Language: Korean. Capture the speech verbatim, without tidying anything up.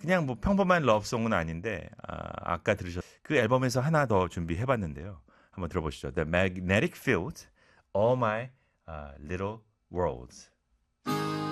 그냥 뭐 평범한 러브송은 아닌데 아, 아까 들으셨 그 앨범에서 하나 더 준비해봤는데요. 한번 들어보시죠. The Magnetic Field, All My uh, Little Worlds.